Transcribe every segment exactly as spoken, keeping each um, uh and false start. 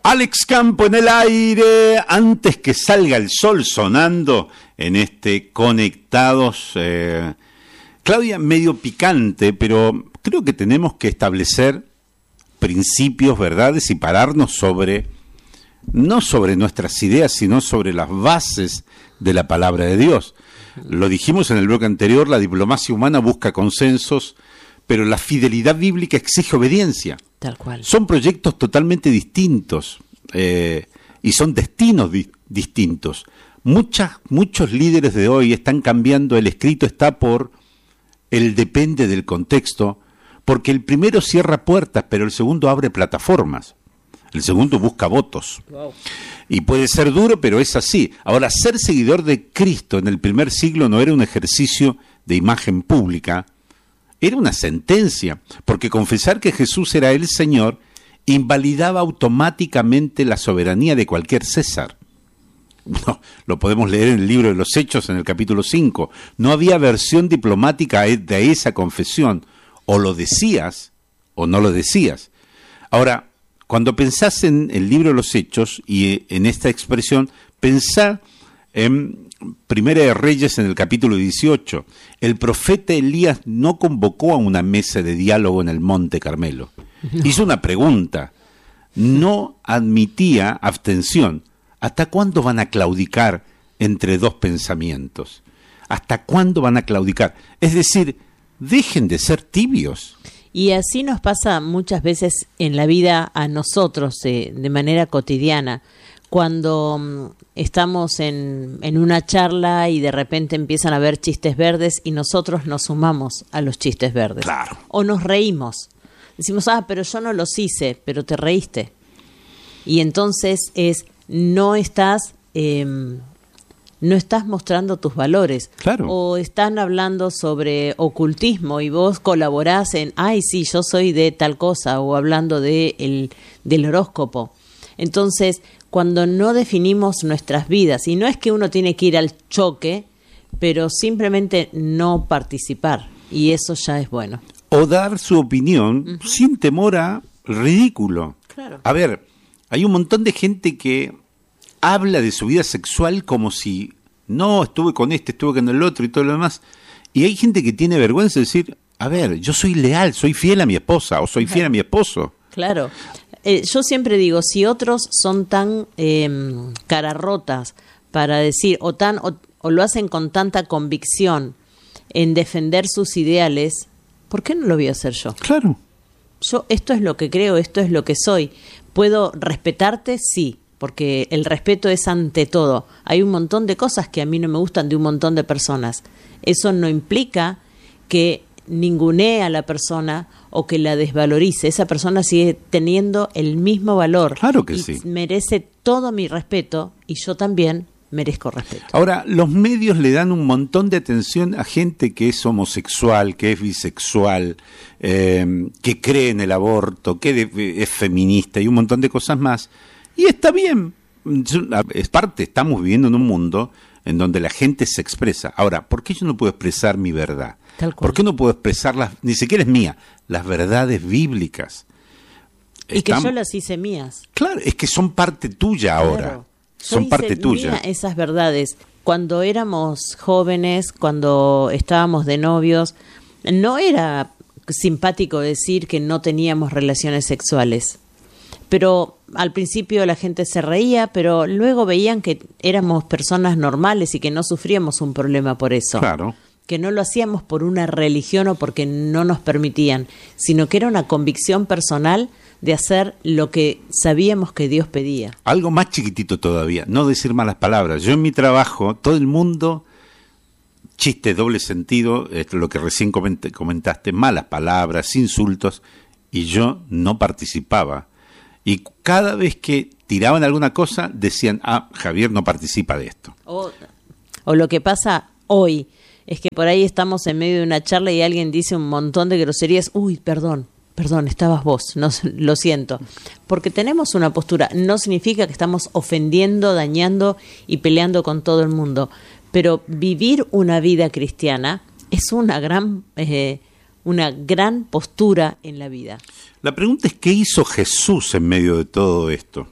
Alex Campo en el aire, antes que salga el sol sonando en este Conectados. Eh, Claudia, medio picante, pero creo que tenemos que establecer principios, verdades y pararnos sobre, no sobre nuestras ideas, sino sobre las bases de la palabra de Dios. Lo dijimos en el bloque anterior, la diplomacia humana busca consensos, pero la fidelidad bíblica exige obediencia. Tal cual. Son proyectos totalmente distintos eh, y son destinos di- distintos. Muchas, muchos líderes de hoy están cambiando, el escrito está por el depende del contexto, porque el primero cierra puertas, pero el segundo abre plataformas. El segundo busca votos. Wow. Y puede ser duro, pero es así. Ahora, ser seguidor de Cristo en el primer siglo no era un ejercicio de imagen pública, era una sentencia, porque confesar que Jesús era el Señor invalidaba automáticamente la soberanía de cualquier César. No, lo podemos leer en el libro de los Hechos, en el capítulo cinco. No había versión diplomática de esa confesión. O lo decías o no lo decías. Ahora, cuando pensás en el libro de los Hechos y en esta expresión, pensá en Primera de Reyes en el capítulo dieciocho. El profeta Elías no convocó a una mesa de diálogo en el Monte Carmelo. No. Hizo una pregunta. No admitía abstención. ¿Hasta cuándo van a claudicar entre dos pensamientos? ¿Hasta cuándo van a claudicar? Es decir, dejen de ser tibios. Y así nos pasa muchas veces en la vida a nosotros, eh, de manera cotidiana. Cuando um, estamos en, en una charla y de repente empiezan a haber chistes verdes y nosotros nos sumamos a los chistes verdes. Claro. O nos reímos. Decimos, ah, pero yo no los hice, pero te reíste. Y entonces es, no estás, eh, no estás mostrando tus valores. Claro. O están hablando sobre ocultismo y vos colaborás en, ay, sí, yo soy de tal cosa, o hablando de el, del horóscopo. Entonces, cuando no definimos nuestras vidas, y no es que uno tiene que ir al choque, pero simplemente no participar, y eso ya es bueno. O dar su opinión uh-huh. sin temor a ridículo. Claro. A ver, hay un montón de gente que habla de su vida sexual como si, no, estuve con este, estuve con el otro y todo lo demás, y hay gente que tiene vergüenza de decir, a ver, yo soy leal, soy fiel a mi esposa, o soy fiel a mi esposo. Claro. Eh, yo siempre digo, si otros son tan eh, cararrotas para decir, o, tan, o, o lo hacen con tanta convicción en defender sus ideales, ¿por qué no lo voy a hacer yo? Claro. Yo, esto es lo que creo, esto es lo que soy. ¿Puedo respetarte? Sí, porque el respeto es ante todo. Hay un montón de cosas que a mí no me gustan de un montón de personas. Eso no implica que ningunee a la persona o que la desvalorice. Esa persona sigue teniendo el mismo valor. Claro que y sí. Merece todo mi respeto y yo también merezco respeto. Ahora, los medios le dan un montón de atención a gente que es homosexual, que es bisexual, eh, que cree en el aborto, que de, es feminista y un montón de cosas más. Y está bien. Es parte, estamos viviendo en un mundo en donde la gente se expresa. Ahora, ¿por qué yo no puedo expresar mi verdad? Tal cual. ¿Por qué no puedo expresar las, ni siquiera es mía, las verdades bíblicas? Y Estamos, que yo las hice mías. Claro, es que son parte tuya ahora. Claro. Son yo parte hice tuya. Mía esas verdades. Cuando éramos jóvenes, cuando estábamos de novios, no era simpático decir que no teníamos relaciones sexuales. Pero al principio la gente se reía, pero luego veían que éramos personas normales y que no sufríamos un problema por eso. Claro. Que no lo hacíamos por una religión o porque no nos permitían, sino que era una convicción personal de hacer lo que sabíamos que Dios pedía. Algo más chiquitito todavía, no decir malas palabras. Yo en mi trabajo, todo el mundo, chiste, doble sentido, es lo que recién comentaste, malas palabras, insultos, y yo no participaba. Y cada vez que tiraban alguna cosa, decían, ah, Javier no participa de esto. O, o lo que pasa hoy, es que por ahí estamos en medio de una charla y alguien dice un montón de groserías, uy, perdón, perdón, estabas vos, no, lo siento. Porque tenemos una postura, no significa que estamos ofendiendo, dañando y peleando con todo el mundo, pero vivir una vida cristiana es una gran, eh, una gran postura en la vida. La pregunta es, ¿qué hizo Jesús en medio de todo esto?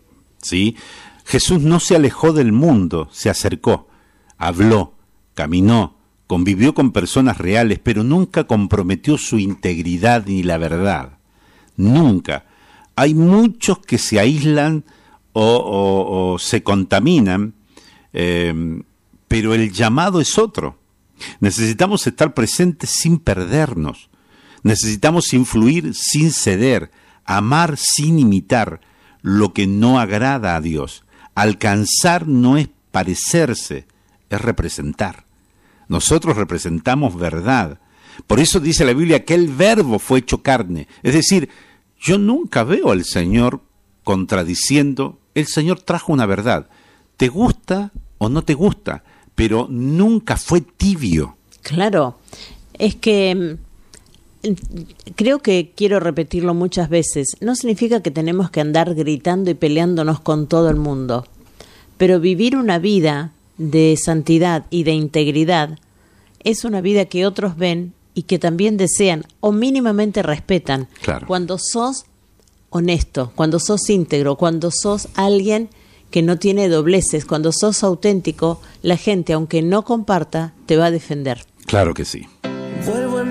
¿sí? Jesús no se alejó del mundo, se acercó, habló, caminó, convivió con personas reales, pero nunca comprometió su integridad ni la verdad. Nunca. Hay muchos que se aíslan o, o, o se contaminan, eh, pero el llamado es otro. Necesitamos estar presentes sin perdernos. Necesitamos influir sin ceder, amar sin imitar lo que no agrada a Dios. Alcanzar no es parecerse, es representar. Nosotros representamos verdad. Por eso dice la Biblia que el verbo fue hecho carne. Es decir, yo nunca veo al Señor contradiciendo. El Señor trajo una verdad. ¿Te gusta o no te gusta? Pero nunca fue tibio. Claro, es que creo que quiero repetirlo muchas veces. No significa que tenemos que andar gritando y peleándonos con todo el mundo, pero vivir una vida de santidad y de integridad es una vida que otros ven y que también desean o mínimamente respetan. Claro. Cuando sos honesto, cuando sos íntegro, cuando sos alguien que no tiene dobleces, cuando sos auténtico, la gente, aunque no comparta, te va a defender. Claro que sí.